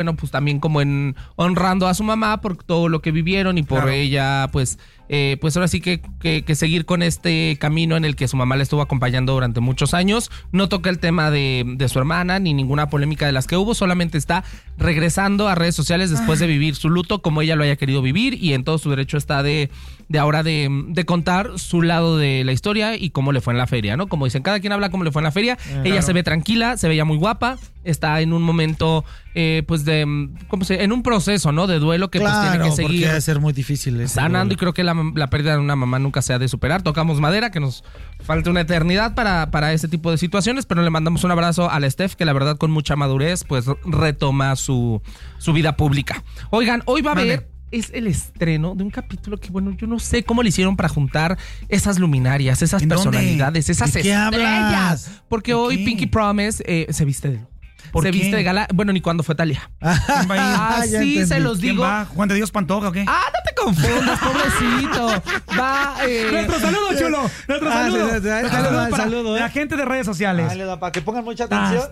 bueno, pues también como en honrando a su mamá por todo lo que vivieron y por ella, pues ahora sí que seguir con este camino en el que su mamá le estuvo acompañando durante muchos años. No toca el tema de su hermana ni ninguna polémica de las que hubo, solamente está regresando a redes sociales después de vivir su luto como ella lo haya querido vivir, y en todo su derecho está de ahora de contar su lado de la historia y cómo le fue en la feria, ¿no? Como dicen, cada quien habla cómo le fue en la feria. Ella se ve tranquila, se veía muy guapa, está en un momento pues en un proceso, ¿no? De duelo que pues tiene que seguir. Porque debe ser muy difícil sanando, y creo que la pérdida de una mamá nunca se ha de superar. Tocamos madera, que nos falta una eternidad para ese tipo de situaciones, pero le mandamos un abrazo a la Steph, que la verdad con mucha madurez pues retoma su vida pública. Oigan, hoy va a haber es el estreno de un capítulo que, bueno, yo no sé cómo le hicieron para juntar esas luminarias, esas personalidades, esas estrellas. Porque hoy Pinky Promise se viste de lujo. Se viste de gala. Bueno, ni cuando fue Thalía. Así se los digo. ¿Quién va? ¿Juan de Dios Pantoja o qué? No te confundas, pobrecito. Va. Nuestro saludo, chulo. Nuestro saludo. Saludo, la gente de redes sociales. Para que pongan mucha atención.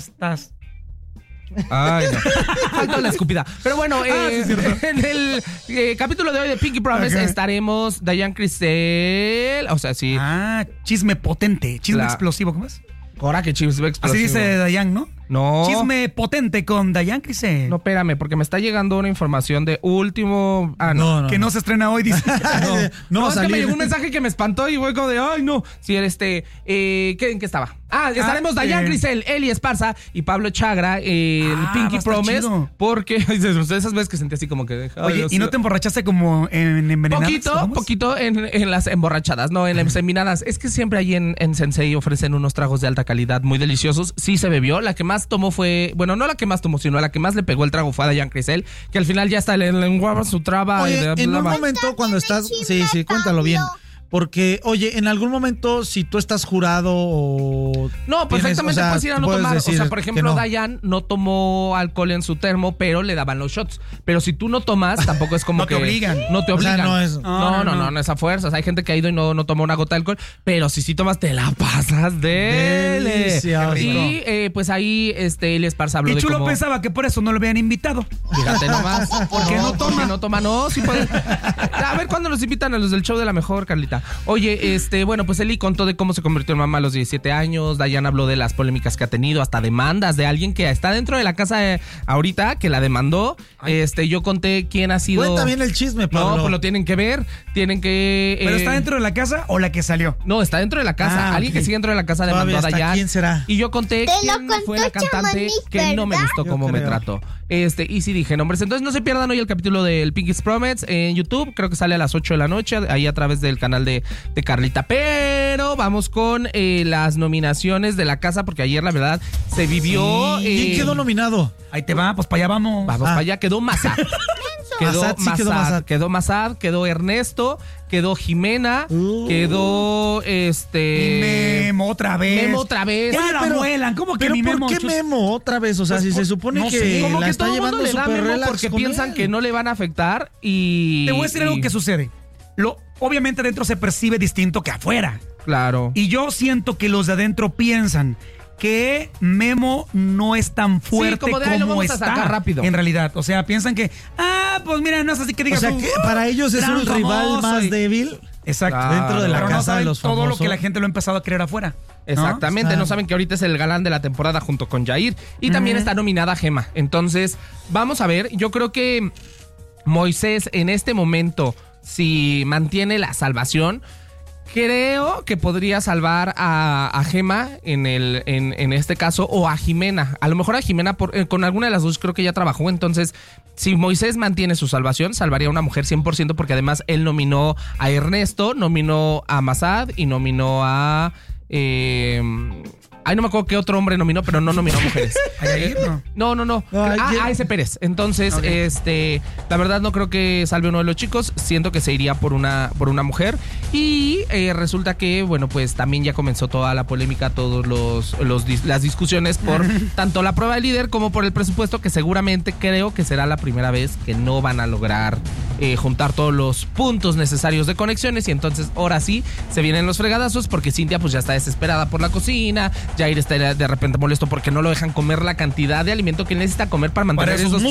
Ay, no. Faltó la escupida. Pero bueno, en el capítulo de hoy de Pinky Promise estaremos Dayan Crisel. O sea, sí. Chisme potente, chisme explosivo, ¿cómo es? Ahora que chisme explosivo. Así dice Dayan, ¿no? No. Chisme potente con Dayan Crisel. No, espérame, porque me está llegando una información de último. No. Que no se estrena hoy, dice. No, es que me llegó un mensaje que me espantó y fue como de, ay, no. Sí, ¿en qué estaba? Estaremos Dayan Crisel, Eli Esparza y Pablo Chagra en Pinky Promise. Chido. Porque esas veces que sentí así como que. Oye, ¿y no te emborrachaste como en envenenadas? Poquito en las emborrachadas, no, en las seminadas. Es que siempre ahí en Sensei ofrecen unos tragos de alta calidad muy deliciosos. Sí se bebió. La que más tomó fue, bueno, no la que más tomó, sino la que más le pegó el trago fue a Dayan Crisel, que al final ya hasta le lenguaba su traba. Oye, en un momento cuando estás. Sí, cuéntalo bien. Porque, oye, en algún momento, si tú estás jurado o... No, perfectamente puedes ir a no tomar. O sea, por ejemplo, Dayan no tomó alcohol en su termo, pero le daban los shots. Pero si tú no tomas, tampoco es como no te obligan. No te obligan. O sea, no es a fuerzas. Hay gente que ha ido y no toma una gota de alcohol, pero si sí tomas, te la pasas delicioso. Y pues ahí Eli Esparza habló de cómo... Y Chulo pensaba que por eso no lo habían invitado. Fíjate nomás. ¿Por qué no toma? No toma, no. Sí puede. A ver cuándo nos invitan a los del show de la mejor, Carlita. Oye, bueno, pues Eli contó de cómo se convirtió en mamá a los 17 años. Dayan habló de las polémicas que ha tenido, hasta demandas de alguien que está dentro de la casa ahorita, que la demandó. Yo conté quién ha sido. Cuenta bien el chisme, Pablo. No, pues lo tienen que ver. Tienen que. ¿Pero está dentro de la casa o la que salió? No, está dentro de la casa. Alguien que sigue dentro de la casa demandó a Dayan. ¿Quién será? Y yo conté quién fue la cantante que no me gustó cómo me trató. Y sí dije nombres. Entonces no se pierdan hoy el capítulo del Pinky Promise en YouTube. Creo que sale a las 8 de la noche, ahí a través del canal de Carlita. Pero vamos con las nominaciones de la casa, porque ayer la verdad se vivió. ¿Quién quedó nominado? Ahí te va, pues para allá vamos. Vamos para allá, quedó Mazad. Quedó Mazad, quedó Ernesto, quedó Jimena, quedó Y Memo otra vez. Ya la muelan, ¿cómo que pero mi Memo? ¿por qué Memo otra vez? O sea, si se supone que como la que está todo el mundo llevando le da súper Memo relax porque con piensan él. que no le van a afectar y... Te voy a decir algo que sucede. Obviamente adentro se percibe distinto que afuera. Claro. Y yo siento que los de adentro piensan que Memo no es tan fuerte como como está. A sacar rápido. En realidad, o sea, piensan que, pues mira, no es así que digas. O sea, que para ellos es un rival más débil. Exacto. Dentro de la casa de los famosos. Todo lo que la gente lo ha empezado a creer afuera. Exactamente, no saben que ahorita es el galán de la temporada junto con Jair. Y también está nominada Gema. Entonces, vamos a ver, yo creo que Moisés en este momento, si mantiene la salvación, creo que podría salvar a Gema en este caso, o a Jimena. A lo mejor a Jimena con alguna de las dos creo que ya trabajó. Entonces, si Moisés mantiene su salvación, salvaría a una mujer 100%, porque además él nominó a Ernesto, nominó a Mazad y nominó a... no me acuerdo qué otro hombre nominó, pero no nominó a mujeres. No. A ese Pérez. Entonces, la verdad no creo que salve uno de los chicos. Siento que se iría por una mujer. Y resulta que, bueno, pues también ya comenzó toda la polémica, las discusiones por tanto la prueba de líder como por el presupuesto, que seguramente creo que será la primera vez que no van a lograr juntar todos los puntos necesarios de conexiones y entonces ahora sí se vienen los fregadazos porque Cintia pues ya está desesperada por la cocina, Jair está de repente molesto porque no lo dejan comer la cantidad de alimento que necesita comer para mantener Para esos esos